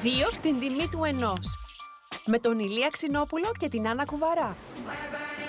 2 στην τιμή του 1. Με τον Ηλία Ξινόπουλο και την Άννα Κουβαρά.